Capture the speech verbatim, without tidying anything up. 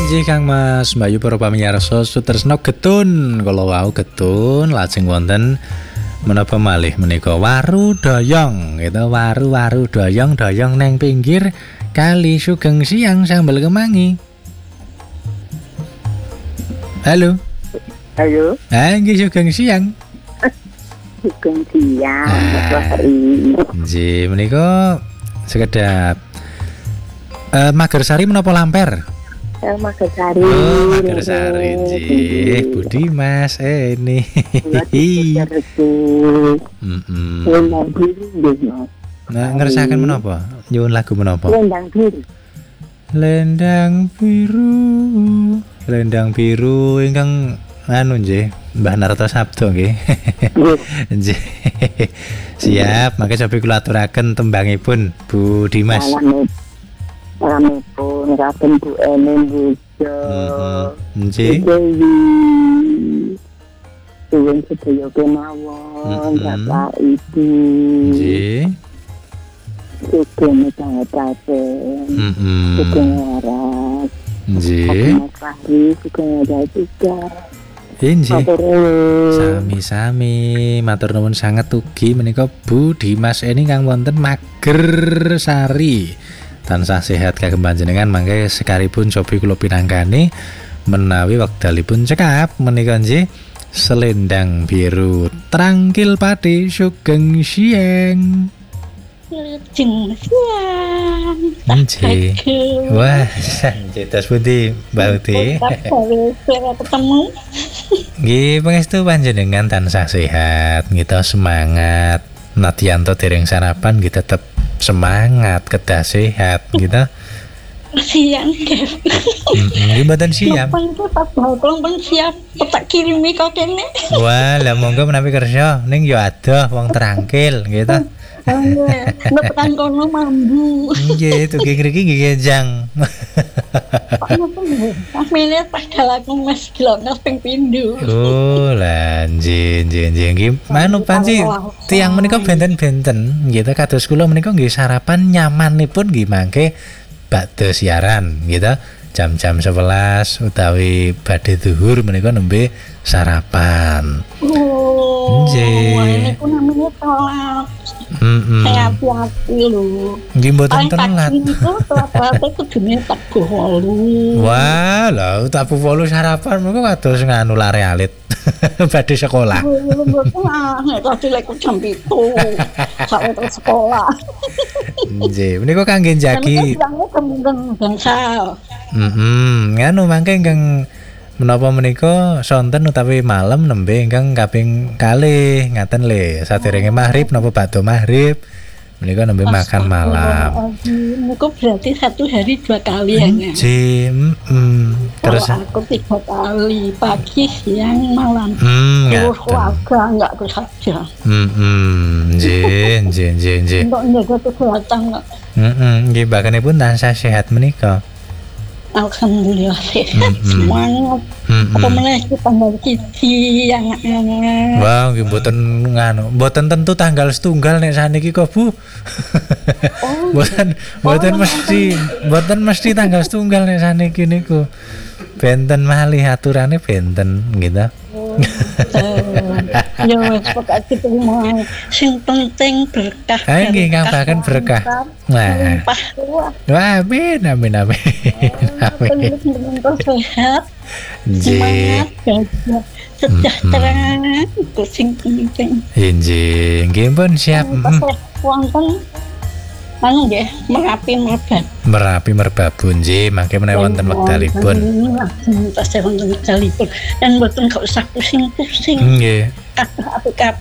Inggih Kang Mas Bayu para pamirsa sutresna getun kala wau getun lajeng wonten menapa malih menika waru doyong gitu waru-waru doyong-doyong neng pinggir kali Sugeng Siang sambel kemangi. Halo. Halo. Ah nggih Sugeng Siang. Sugeng Siang. Nggih menika sekedap uh, Magersari menapa lamper? Eh, Magersari. Oh, Magersari, nggih. Budi Mas, eh ini. Heeh. Nah, ngersakaken menapa? Nyuwun lagu menapa? Lendang biru. Lendang biru. Lendang biru ingkang anu nggih, Mbah Narto Sabdo nggih. Nggih. Siap, mangke sapi kula aturaken tembangipun Bu Dimas. Salamipun raten Bu Ene Bujo. Nggih. Suwun sedaya kemawon Bapak Ibu. Nggih. Sugeng Tahapaten. Heeh. Sugeng Waras. Nggih. Makasih Sugeng Waras juga. Inggih. Sami-sami matur nuwun sanget ugi menika Bu Dimas ini kang wonten Magersari. Tansah sehat kagem panjenengan mangke sekaripun cobi kula pinangkani menawi wekdalipun cekap menika nggih Selendang Biru Trangkil Pati Sugeng Siang. Sugeng Siang. Nggih. Wah, jelas pundi Mbak Uti. Ketemu. Nggih, pangestu panjenengan tansah sehat, kita semangat. Nadiyanto dereng sarapan nggih tetep semangat, kedah sehat gitu. Siang, Dev. Heeh, mboten siap. Nopang itu pas balkon pun siap tak kirimi kok kene. Wah, lah monggo menawi kerja ning yo adoh wong Trangkil gitu. Nek tekan kono mambu. Nggih, itu ngriki nggih kenjang. Amene padahal aku Mas Glongas ping pindho. Oh, lah nggih nggih nggih nggih. Manu panci tiyang menika benten-benten gitu kados kula menika nggih sarapan nyamanipun nggih mangke bakda siaran gitu. Jam-jam sebelas utawi badhe zuhur menika nembe sarapan. Oh. Nggih. Niku namanya telat. Heeh. Hati-hati lho. Nggih mboten telat. Niku telat-telat kudune tak wolu. Wah, lha tak wolu sarapan mengko kados nganu lare alit. Badhe sekolah. Mboten ah, nek tadi lek jam pitu. Sak terus sekolah. Nggih, menika kangge njagi. Kemungkinan bangsa. Heeh, nganu mangke ingkang menapa menika sonten utawi malam nembe ingkang kaping kalih ngaten le saderenge maghrib napa badhe maghrib menika nembe makan malam. Niku berarti satu hari dua kali ya. Nggih, heeh. Terus aku tiga kali pagi, siang, malam. Hmm, terus keluarga enggak saja. Heeh, nggih, nggih, nggih, nggih. Untuk menjaga kesehatan enggak. Heeh, nggih bakanipun tansah sehat menika. Alhamdulillah sehat semangat. Apa meneh tanggal siji yang anget. Wah, nggih mboten nganu, mboten tentu tanggal setunggal nek saniki kok Bu. Mboten mboten mesti, mboten mesti tanggal setunggal nek saniki niku. Benten malih aturane benten gitu. Ya wis pokoke diterima. Sing penting berkah. Ha nggih ngampaken berkah. Nah. Wah, amin amin amin. Amin. Sehat. Nggih. Sejahtera itu sing penting. Nggih, nggih pun siap. Wonten anu nggih Merapi Merbabu. Merapi Merbabu nggih, mangke menawi wonten wekdalipun. Tas wonten wekdalipun. Dan mboten gak usah pusing-pusing. Nggih. Kabeh